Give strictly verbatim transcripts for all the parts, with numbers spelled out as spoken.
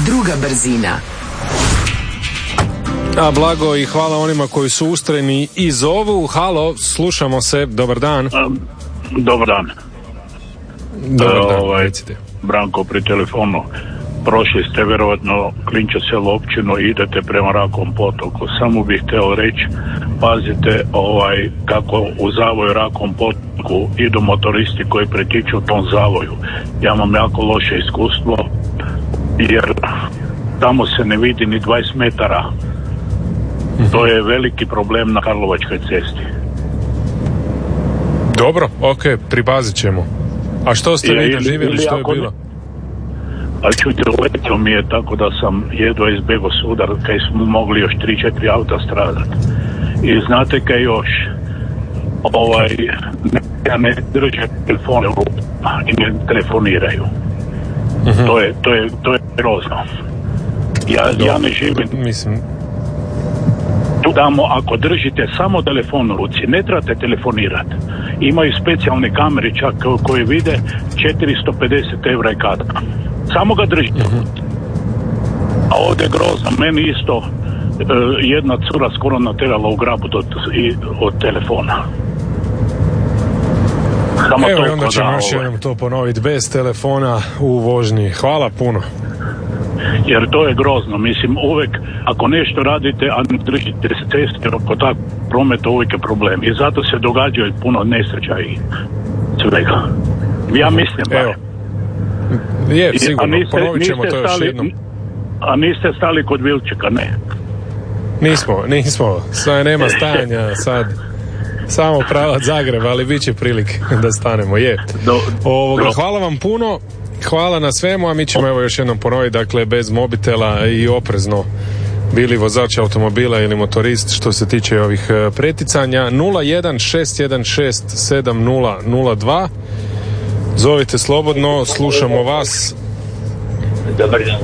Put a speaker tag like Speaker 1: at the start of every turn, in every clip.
Speaker 1: druga brzina.
Speaker 2: A blago i hvala onima koji su ustrajni i zovu. Halo, slušamo se, dobar dan.
Speaker 3: Um, dobar dan.
Speaker 2: Dobar dan,
Speaker 3: ovaj,
Speaker 2: recite.
Speaker 3: Branko pri telefonu. Prošli ste vjerovatno Klinča selo općinu i idete prema Rakovom potoku. Samo bih htio reći, pazite ovaj, kako u zavoju Rakovom potoku idu motoristi koji pretiču u tom zavoju. Ja imam jako loše iskustvo jer tamo se ne vidi ni dvadeset metara. Mm-hmm. To je veliki problem na Karlovačkoj cesti.
Speaker 2: Dobro, ok, pripazit ćemo. A što ste vi doživjeli, što je bilo?
Speaker 3: Ali čujte, uletio mi je tako da sam jedva izbjegao sudar, kaj smo mogli još tri četiri auta stradat. I znate kaj još? Ovaj, ne, ne drže telefone i ne telefoniraju. Uh-huh. To je, to je, to je grozno. Ja, ja ne živim.
Speaker 2: Mislim...
Speaker 3: Tu damo, ako držite samo telefon u ruci, ne trebate telefonirati. Imaju specijalne kamere čak koje vide četiristo pedeset eura je kada. Samo ga držite. Uh-huh. A ovdje je grozno. Meni isto e, jedna cura skoro naterala u grabu od, od telefona. Samo
Speaker 2: evo i onda ćemo
Speaker 3: da,
Speaker 2: još jednom to ponoviti bez telefona u vožnji. Hvala puno.
Speaker 3: Jer to je grozno. Mislim, uvijek ako nešto radite, a ne držite se ceste, oko tak prometa uvijek je problem. I zato se događaju puno nesreća i svega. Ja mislim da
Speaker 2: evo. Je, sigurno,
Speaker 3: niste,
Speaker 2: ponovit ćemo
Speaker 3: niste
Speaker 2: to još
Speaker 3: stali,
Speaker 2: jednom.
Speaker 3: A niste stali kod Vilčeka, ne?
Speaker 2: Nismo, nismo. Sve nema stajanja sad. Samo pravac Zagreb, ali bit će prilike da stanemo. Je.
Speaker 3: Do,
Speaker 2: Ovoga,
Speaker 3: do.
Speaker 2: hvala vam puno. Hvala na svemu, a mi ćemo evo još jednom ponoviti, dakle, bez mobitela i oprezno, bili vozač automobila ili motorist, što se tiče ovih preticanja. Nula jedan šest jedan šest sedam nula nula dva. Zovite slobodno, slušamo vas.
Speaker 4: Dobar dan.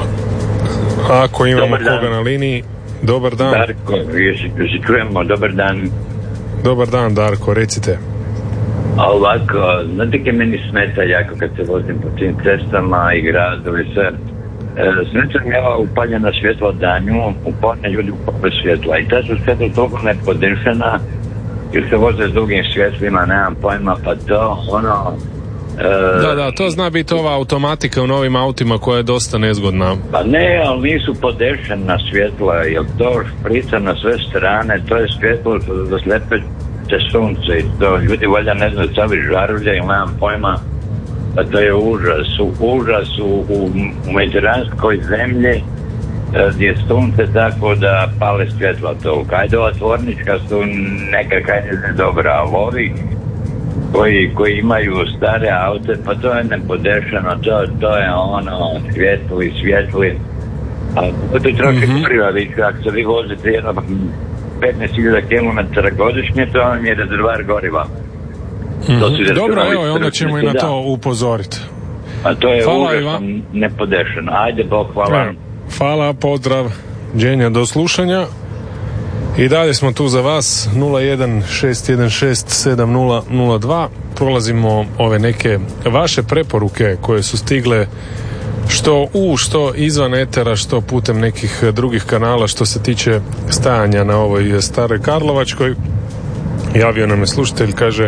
Speaker 2: Ako imamo
Speaker 4: Dobar dan.
Speaker 2: koga na liniji, dobar dan.
Speaker 4: Darko, jesi se čujemo, dobar dan.
Speaker 2: Dobar dan, Darko, recite.
Speaker 4: A ovako, znate kaj meni smeta jako kad se vozim po tim cestama i gradovi sve. E, smeta mi ova upaljena svjetla danju, upalne ljudi upale svjetla i ta su svjetla toliko nepodešena jer se voze s drugim svjetlima, nemam pojma, pa to, ono... E,
Speaker 2: da, da, to zna biti ova automatika u novim autima koja je dosta nezgodna.
Speaker 4: Pa ne, ali nisu podešena svjetla, jer to šprica na sve strane, to je svjetlo za slepe te sunce i to ljudi valjda ne znaju cavi žarulje i nemam pojma, pa to je užas, užas u, u, u mediteranskoj zemlji gdje je sunce tako da pale svjetla to. Kajde ova tvornička su neka kajde ne dobra, ali ovi koji, koji imaju stare aute, pa to je nepodešeno, to, to je ono svjetli, svjetli. A to je trošak mm-hmm. privavi, ako se vi vozite jedno petnaest hiljada kilometara godišnje, to vam je rezervar goriva.
Speaker 2: Mm-hmm. To dobro, evo, onda ćemo i na to upozoriti.
Speaker 4: A to je užasno nepodešeno. Ajde, Bog, hvala.
Speaker 2: Hvala, pozdrav, Đenja, do slušanja. I dalje smo tu za vas, nula jedan šest jedan šest sedam nula nula dva. Prolazimo ove neke vaše preporuke koje su stigle što u, što izvan etera, što putem nekih drugih kanala što se tiče stajanja na ovoj staroj Karlovačkoj. Javio nam je slušatelj, kaže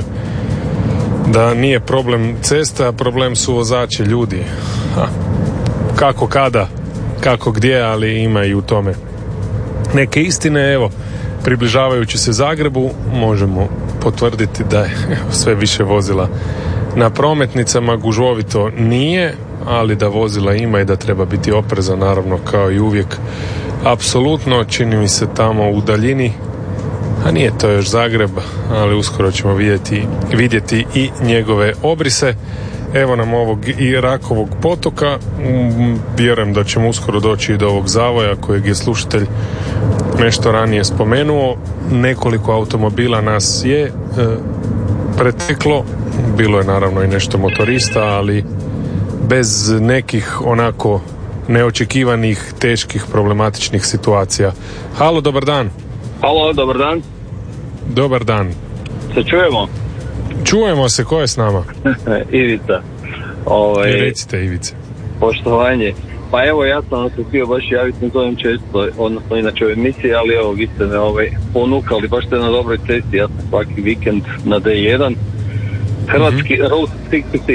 Speaker 2: da nije problem cesta, problem su vozači, ljudi. Ha, kako kada, kako gdje, ali ima i u tome neke istine. Evo, približavajući se Zagrebu možemo potvrditi da je sve više vozila na prometnicama, gužvovito nije, ali da vozila ima i da treba biti oprezan, naravno, kao i uvijek. Apsolutno, čini mi se tamo u daljini, a nije to još Zagreb, ali uskoro ćemo vidjeti, vidjeti i njegove obrise. Evo nam ovog i Rakovog potoka. Vjerujem da ćemo uskoro doći i do ovog zavoja kojeg je slušatelj nešto ranije spomenuo. Nekoliko automobila nas je e, preteklo. Bilo je naravno i nešto motorista, ali bez nekih onako neočekivanih, teških, problematičnih situacija. Halo, dobar dan.
Speaker 5: Halo, dobar dan.
Speaker 2: Dobar dan.
Speaker 5: Se čujemo?
Speaker 2: Čujemo se, ko je s nama?
Speaker 5: Ivica. Ovaj,
Speaker 2: recite, Ivice.
Speaker 5: Poštovanje. Pa evo, ja sam se htio baš javiti, ne zovem često, odnosno inače u emisiji, ali evo, vi ste me ovaj, ponukali, baš ste na dobroj cesti, ja sam svaki vikend na D jedan, hrvatski mm-hmm. Route šezdeset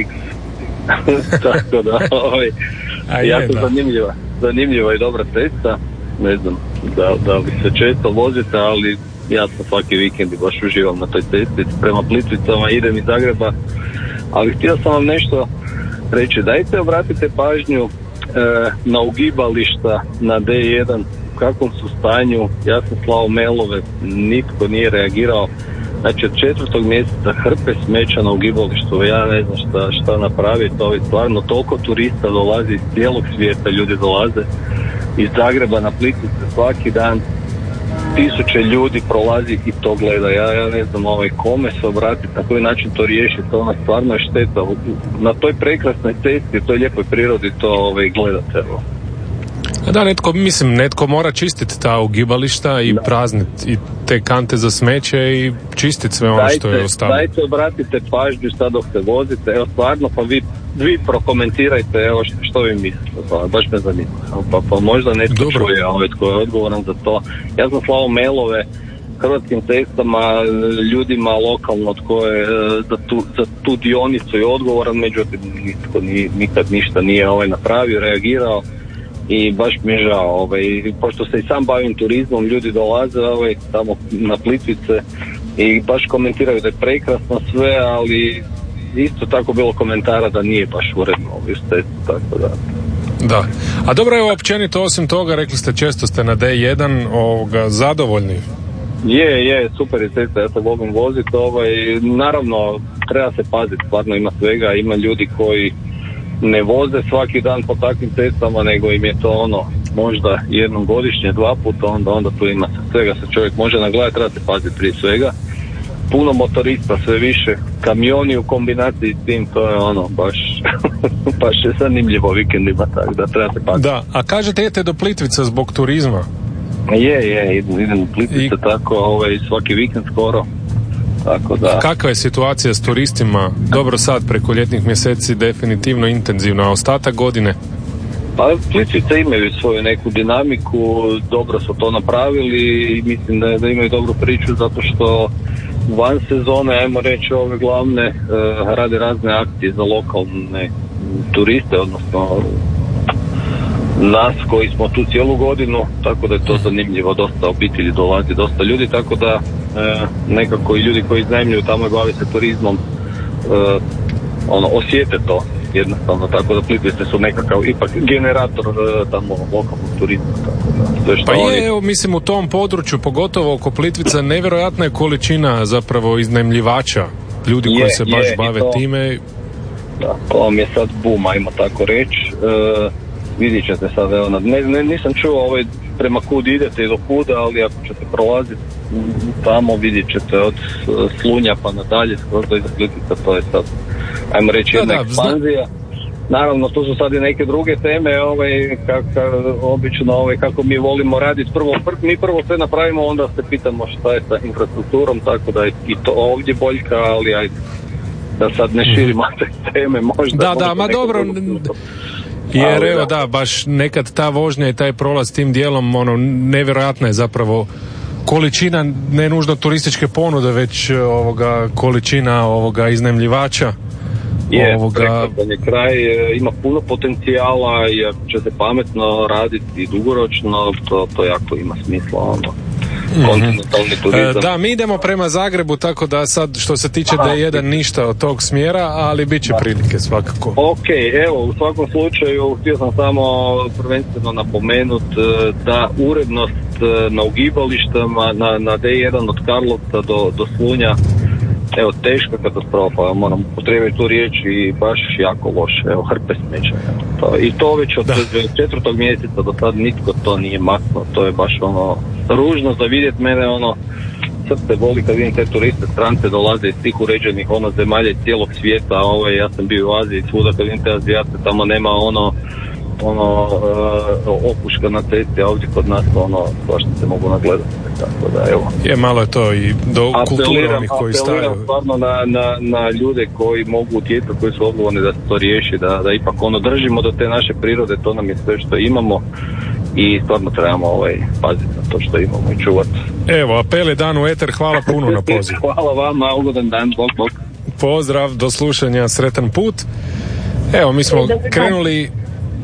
Speaker 5: šest. Tako da, ovaj, jako zanimljiva, zanimljiva i dobra cesta, ne znam, da, da li se često vozite, ali ja sam svaki vikend i baš uživam na toj cesti, prema Plitvicama idem iz Zagreba, ali htio sam vam nešto reći, dajte obratite pažnju na ugibališta na D jedan, u kakvom su stanju. Ja sam slao mailove, nitko nije reagirao. Znači od četvrtog mjeseca hrpe smeća na ugibalištu, ja ne znam šta, šta napraviti, to je stvarno toliko turista dolazi iz cijelog svijeta, ljudi dolaze iz Zagreba na Plitvice svaki dan, tisuće ljudi prolazi i to gleda. Ja, ja ne znam ovaj, kome se obratiti, na koji način to riješiti, to ona stvarno je šteta. Na toj prekrasnoj cesti, toj lijepoj prirodi to ovaj, gledate.
Speaker 2: Da, netko, mislim, netko mora čistiti ta ugibališta i prazniti i te kante za smeće i čistiti sve ono dajte, što je ostalo. Dajte,
Speaker 5: obratite pažnju sad dok se vozite, evo stvarno, pa vi, vi prokomentirajte, evo što, što vi mislite, pa, baš me zanima. Pa, pa možda netko Dobro. čuje, ovaj, tko je odgovoran za to. Ja sam slao mailove Hrvatskim cestama, ljudima lokalno tko je za tu, za tu dionicu je odgovoran, međutim nitko ni, nikad ništa nije ovaj, napravio, reagirao. I baš mi je žao, ovaj, pošto se i sam bavim turizmom, ljudi dolaze ovaj, tamo na Plitvice i baš komentiraju da je prekrasno sve, ali isto tako bilo komentara da nije baš uredno ovaj stestu, tako da.
Speaker 2: Da, a dobro je općenito osim toga, rekli ste često ste na D jedan, ovoga, zadovoljni?
Speaker 5: Je, je, super je cesta, ja se volim voziti, ovaj, naravno treba se paziti, stvarno ima svega, ima ljudi koji ne voze svaki dan po takvim cestama, nego im je to ono možda jednom godišnje, dva puta, onda, onda tu ima svega se čovjek može nagledati, treba se paziti prije svega. Puno motorista, sve više, kamioni u kombinaciji s tim, to je ono baš, baš je zanimljivo vikendima, tako da treba se paziti.
Speaker 2: Da, a kažete idete do Plitvica zbog turizma?
Speaker 5: Je, je, idem, idem u Plitvice I... tako ovaj, svaki vikend skoro. Tako da.
Speaker 2: Kakva je situacija s turistima? Dobro, sad preko ljetnih mjeseci definitivno intenzivno, a ostatak godine?
Speaker 5: Pa Plitvice imaju svoju neku dinamiku, dobro su to napravili i mislim da, da imaju dobru priču zato što van sezone, ajmo reći ove glavne, eh, rade razne akcije za lokalne turiste, odnosno nas koji smo tu cijelu godinu, tako da je to zanimljivo, dosta obitelji dolazi, dosta ljudi, tako da e, nekako i ljudi koji iznajmljuju tamo i bave se turizmom e, ono, osjete to jednostavno, tako da Plitvice su nekakav ipak generator e, tamo lokalnog turizma, tako da sve što
Speaker 2: pa
Speaker 5: oni...
Speaker 2: je, evo, mislim u tom području, pogotovo oko Plitvica, nevjerojatna je količina zapravo iznajmljivača, ljudi je, koji se baš je, bave to, time.
Speaker 5: Da, to vam je sad boom, ajmo tako reći. E, vidjet ćete sad, evo, ne, ne, nisam čuo ovaj, prema kud idete i do kuda, ali ako ćete prolaziti tamo, vidjet ćete od Slunja pa nadalje, skoro do iza Plitvica, to je sad, ajmo reći, jedna da, da, ekspanzija. Zna... Naravno, tu su sad i neke druge teme, ovaj, kak, obično, ovaj, kako mi volimo raditi. Prvo, pr, mi prvo sve napravimo, onda se pitamo šta je sa infrastrukturom, tako da je i to ovdje boljka, ali ajde, da sad ne širimo te teme, možda...
Speaker 2: Da, možda da, ma dobro... Jer evo da, baš nekad ta vožnja i taj prolaz tim dijelom, ono, nevjerojatna je zapravo količina, ne nužno turističke ponude, već ovoga, količina ovoga iznajmljivača.
Speaker 5: Je, ovoga... je kraj, ima puno potencijala i ako će se pametno raditi i dugoročno, to, to jako ima smisla, ono. kontinentalni turizam.
Speaker 2: Da, mi idemo prema Zagrebu, tako da sad što se tiče D jedan ništa od tog smjera, ali bit će prilike svakako.
Speaker 5: Ok, evo, u svakom slučaju htio sam samo prvenstveno napomenut da urednost na ugibalištama na, na D jedan od Karlovca do, do Slunja, evo, teška katastrofa, moram potrebiti tu riječ i baš jako loše, evo, hrpe smeća. To, I to već od četvrtog mjeseca do sad nitko to nije maknuo, to je baš ono ružno za vidjeti, mene ono srce boli kad vidim te turiste, strance dolaze iz tih uređenih ono zemalja iz cijelog svijeta, ovaj, ja sam bio u Aziji svuda, kad vidim te Azijate, tamo nema ono ono uh, opuška na cesti, a ovdje kod nas ono svašta se mogu nagledati, tako da evo.
Speaker 2: Je, malo je to i do kulture onih koji
Speaker 5: apeliram
Speaker 2: staju.
Speaker 5: stvarno na, na, na ljude koji mogu utjecati, koji su odgovorni da se to riješi, da, da ipak ono držimo do te naše prirode, to nam je sve što imamo i stvarno trebamo ovaj, paziti na to što imamo i čuvati.
Speaker 2: Evo, apel je dan u eter, hvala puno na poziv.
Speaker 5: Hvala vama, ugodan dan, bok, bok.
Speaker 2: Pozdrav, do slušanja, sretan put. Evo, mi smo krenuli,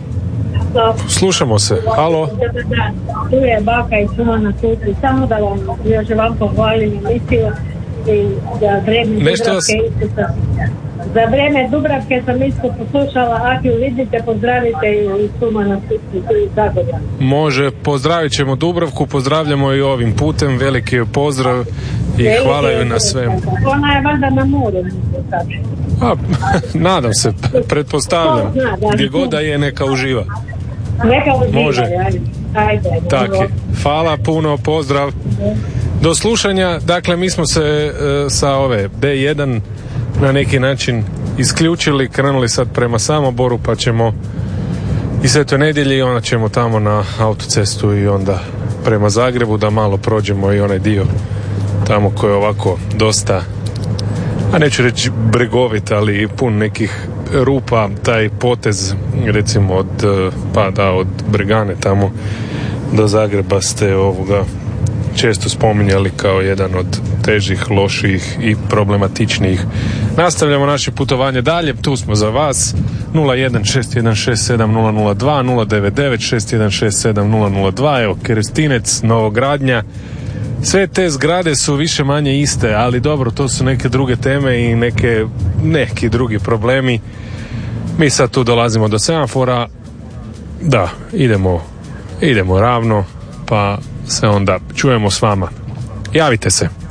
Speaker 2: slušamo se, halo.
Speaker 1: Tu je baka i čuma na suci, samo da vam još vam pohvalim emisiju i za vreme
Speaker 2: Nešto vas...
Speaker 1: Dubravke za vreme Dubravke sam isto poslušala, ako ju vidite pozdravite i čuma na suci, tu je Zagorja.
Speaker 2: Može, pozdravit ćemo Dubravku, pozdravljamo i ovim putem, veliki je pozdrav i veliki hvala joj na svemu.
Speaker 1: Ona je valjda na moru.
Speaker 2: A, nadam se, pretpostavljam, gdje god da je neka uživa.
Speaker 1: Neka uživa,
Speaker 2: može.
Speaker 1: Ajde, ajde.
Speaker 2: Tak je. Hvala puno, pozdrav. Do slušanja, dakle mi smo se e, sa ove B jedan na neki način isključili, krenuli sad prema Samoboru, pa ćemo i Svetoj Nedjelji, onda ćemo tamo na autocestu i onda prema Zagrebu da malo prođemo i onaj dio tamo koji je ovako dosta, a neću reći bregovit, ali pun nekih rupa, taj potez recimo od, pa da, od Bregane tamo do Zagreba ste ovoga često spominjali kao jedan od težih, loših i problematičnijih. Nastavljamo naše putovanje dalje, tu smo za vas. Nula jedan šest jedan šest sedam nula nula dva, nula devet devet šest jedan šest sedam nula nula dva. Evo, Kerestinec, Novogradnja. Sve te zgrade su više manje iste, ali dobro, to su neke druge teme i neke, neki drugi problemi. Mi sad tu dolazimo do semafora. Da, idemo, idemo ravno, pa se onda čujemo s vama. Javite se.